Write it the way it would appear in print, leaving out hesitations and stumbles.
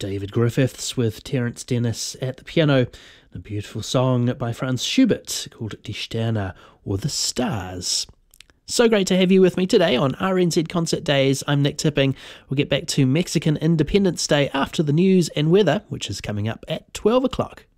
David Griffiths with Terence Dennis at the piano. A beautiful song by Franz Schubert called Die Sterne, or The Stars. So great to have you with me today on RNZ Concert Days. I'm Nick Tipping. We'll get back to Mexican Independence Day after the news and weather, which is coming up at 12 o'clock.